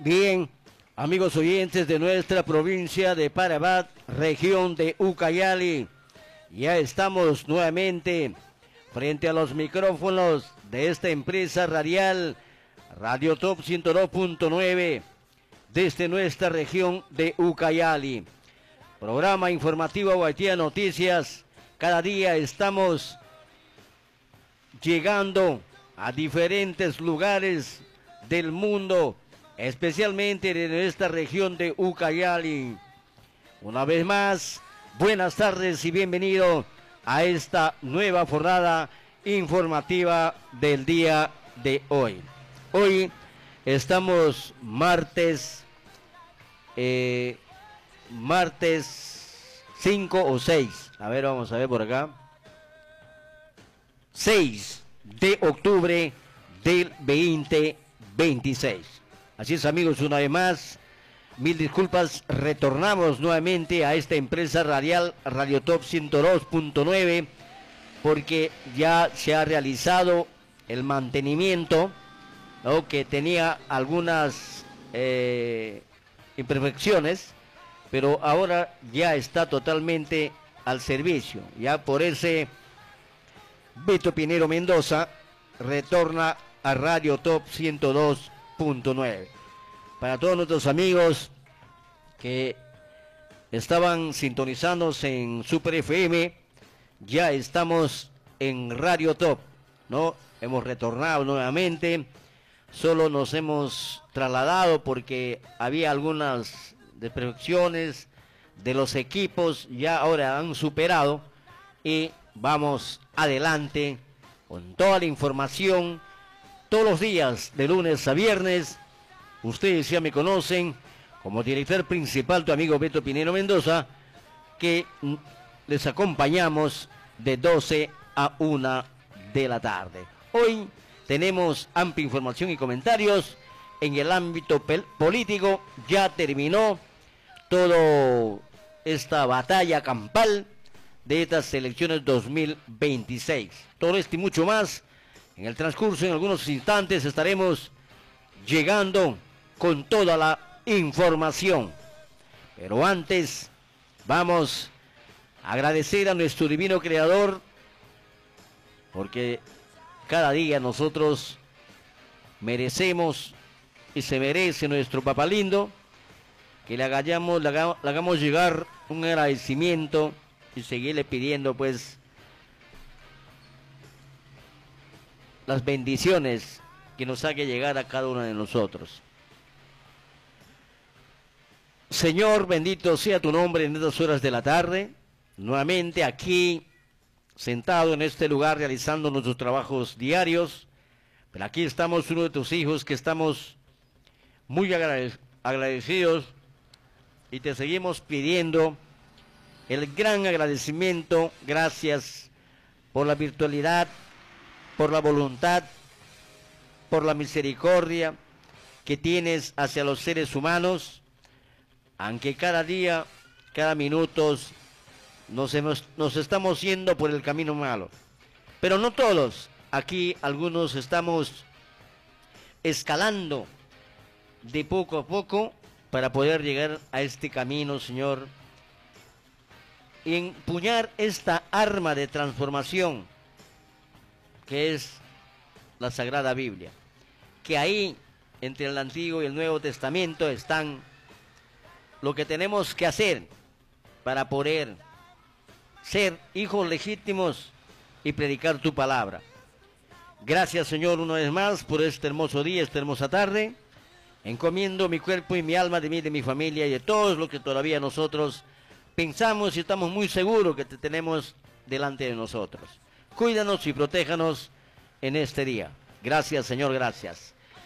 Bien, amigos oyentes de nuestra provincia de Parabat, región de Ucayali, ya estamos nuevamente frente a los micrófonos de esta empresa radial Radio Top 102.9 desde nuestra región de Ucayali. Programa informativo Guaitía Noticias. Cada día estamos llegando a diferentes lugares del mundo, especialmente de nuestra región de Ucayali. Una vez más, buenas tardes y bienvenido a esta nueva jornada informativa del día de hoy. Hoy estamos martes 5 o 6. A ver, vamos a ver por acá. 6 de octubre del 2026. Así es, amigos, una vez más, mil disculpas, retornamos nuevamente a esta empresa radial Radio Top 102.9 porque ya se ha realizado el mantenimiento, ¿no?, que tenía algunas imperfecciones, pero ahora ya está totalmente al servicio. Ya por ese Beto Pinero Mendoza retorna a Radio Top 102.9. Para todos nuestros amigos que estaban sintonizándose en Super FM, ya estamos en Radio Top, ¿no? Hemos retornado nuevamente, solo nos hemos trasladado porque había algunas desperfecciones de los equipos, ya ahora han superado y vamos adelante con toda la información todos los días de lunes a viernes. Ustedes ya me conocen como director principal, tu amigo Beto Pinero Mendoza, que les acompañamos de 12 a 1 de la tarde. Hoy tenemos amplia información y comentarios en el ámbito político. Ya terminó toda esta batalla campal de estas elecciones 2026. Todo esto y mucho más en el transcurso. En algunos instantes estaremos llegando con toda la información. Pero antes vamos a agradecer a nuestro divino creador, porque cada día nosotros merecemos y se merece nuestro papá lindo que le hagamos llegar un agradecimiento y seguirle pidiendo pues las bendiciones que nos haga llegar a cada uno de nosotros. Señor, bendito sea tu nombre en estas horas de la tarde, nuevamente aquí sentado en este lugar realizando nuestros trabajos diarios. Pero aquí estamos, uno de tus hijos, que estamos muy agradecidos y te seguimos pidiendo el gran agradecimiento. Gracias por la virtualidad, por la voluntad, por la misericordia que tienes hacia los seres humanos, aunque cada día, cada minuto nos estamos yendo por el camino malo. Pero no todos, aquí algunos estamos escalando de poco a poco para poder llegar a este camino, Señor, y empuñar esta arma de transformación que es la Sagrada Biblia, que ahí entre el Antiguo y el Nuevo Testamento están lo que tenemos que hacer para poder ser hijos legítimos y predicar tu palabra. Gracias, Señor, una vez más por este hermoso día, esta hermosa tarde. Encomiendo mi cuerpo y mi alma de mí, de mi familia y de todos los que todavía nosotros pensamos y estamos muy seguros que te tenemos delante de nosotros. Cuídanos y protéjanos en este día. Gracias, Señor, gracias.